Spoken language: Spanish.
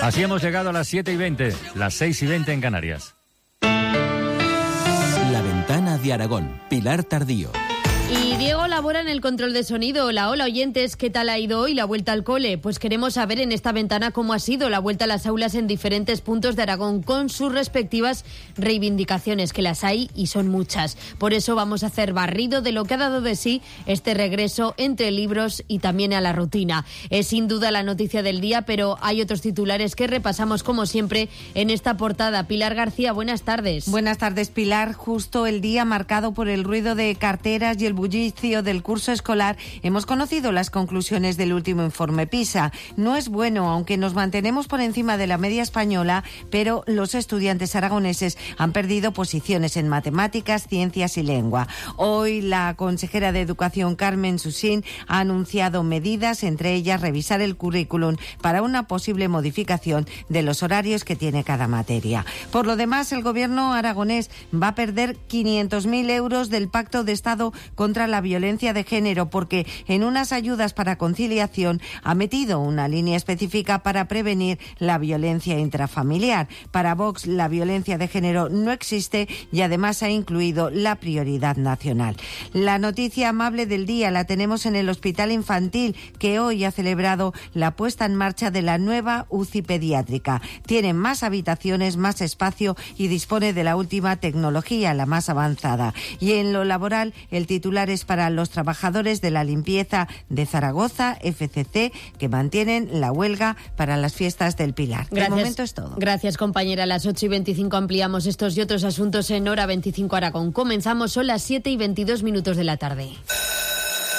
Así hemos llegado a las 7:20, las 6:20 en Canarias. La Ventana de Aragón, Pilar Tardío. Y Diego labora en el control de sonido. Hola, oyentes, ¿qué tal ha ido hoy la vuelta al cole? Pues queremos saber en esta ventana cómo ha sido la vuelta a las aulas en diferentes puntos de Aragón con sus respectivas reivindicaciones, que las hay y son muchas. Por eso vamos a hacer barrido de lo que ha dado de sí este regreso entre libros y también a la rutina. Es sin duda la noticia del día, pero hay otros titulares que repasamos como siempre en esta portada. Pilar García, buenas tardes. Buenas tardes, Pilar. Justo el día marcado por el ruido de carteras y el bullicio del curso escolar, hemos conocido las conclusiones del último informe PISA. No es bueno, aunque nos mantenemos por encima de la media española, pero los estudiantes aragoneses han perdido posiciones en matemáticas, ciencias y lengua. Hoy la consejera de Educación, Carmen Susín, ha anunciado medidas, entre ellas revisar el currículum para una posible modificación de los horarios que tiene cada materia. Por lo demás, el gobierno aragonés va a perder 500.000 euros del Pacto de Estado contra la violencia de género, porque en unas ayudas para conciliación ha metido una línea específica para prevenir la violencia intrafamiliar. Para Vox, la violencia de género no existe y además ha incluido la prioridad nacional. La noticia amable del día la tenemos en el Hospital Infantil, que hoy ha celebrado la puesta en marcha de la nueva UCI pediátrica. Tiene más habitaciones, más espacio y dispone de la última tecnología, la más avanzada. Y en lo laboral, el titular es para los trabajadores de la limpieza de Zaragoza, FCC, que mantienen la huelga para las fiestas del Pilar. Gracias. De momento es todo. Gracias, compañera. A las 8:25 ampliamos estos y otros asuntos en Hora 25 Aragón. Comenzamos, son las 7:22 de la tarde.